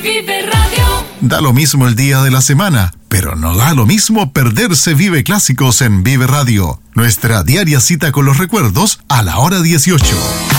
Vive Radio. Da lo mismo el día de la semana, pero no da lo mismo perderse Vive Clásicos en Vive Radio. Nuestra diaria cita con los recuerdos a la hora 18.